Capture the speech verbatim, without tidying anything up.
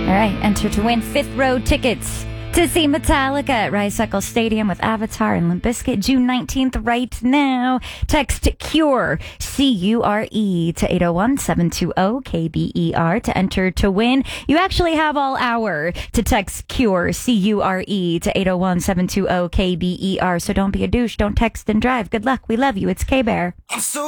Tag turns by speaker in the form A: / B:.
A: right, enter to win fifth row tickets to see Metallica at Rice-Eccles Stadium with Avatar and Limp Bizkit June nineteenth right now. Text CURE, C U R E, to eight oh one, seven two zero, K B E R to enter to win. You actually have all hour to text CURE, C U R E, to eight oh one, seven two zero, K B E R. So don't be a douche. Don't text and drive. Good luck. We love you. It's K-Bear.
B: I'm so